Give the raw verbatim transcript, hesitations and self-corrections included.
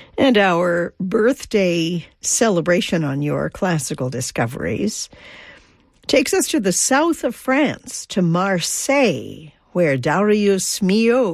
And our birthday celebration on your classical discoveries takes us to the south of France, to Marseille, where Darius Milhaud